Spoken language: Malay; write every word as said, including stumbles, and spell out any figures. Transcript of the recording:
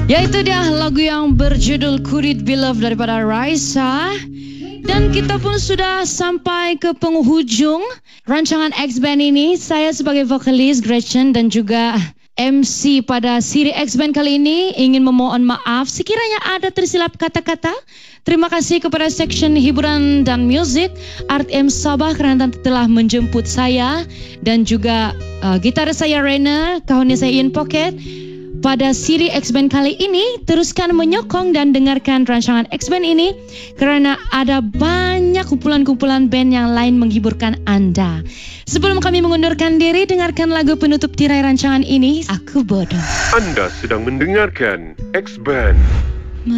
Ya, itu dia lagu yang berjudul Could It Be Love daripada Raisa. Dan kita pun sudah sampai ke penghujung rancangan X-Band ini. Saya sebagai vokalis Gretchen dan juga M C pada siri X-Band kali ini ingin memohon maaf sekiranya ada tersilap kata-kata. Terima kasih kepada section hiburan dan muzik Art M Sabah kerana telah menjemput saya dan juga uh, gitaris saya Rena, kawannya saya Ian Pocket. Pada siri X-Band kali ini, teruskan menyokong dan dengarkan rancangan X-Band ini kerana ada banyak kumpulan-kumpulan band yang lain menghiburkan anda. Sebelum kami mengundurkan diri, dengarkan lagu penutup tirai rancangan ini, Aku Bodoh. Anda sedang mendengarkan X-Band.